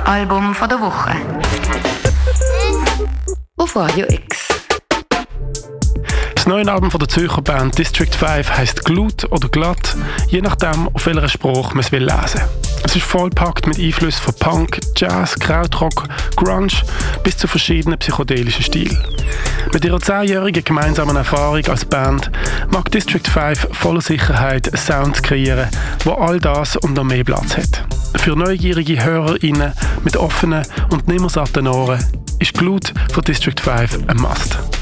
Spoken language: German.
Album von der Woche. Auf Radio X. Das neue Album von der Zürcher Band District 5 heisst «Glut» oder «Glatt», je nachdem, auf welcher Sprache man es lesen will. Es ist vollpackt mit Einflüssen von Punk, Jazz, Krautrock, Grunge bis zu verschiedenen psychedelischen Stilen. Mit ihrer 10-jährigen gemeinsamen Erfahrung als Band mag District 5 voller Sicherheit Sounds kreieren, wo all das und noch mehr Platz hat. Für neugierige HörerInnen mit offenen und nimmersatten Ohren ist «Glut» von District 5 ein Must.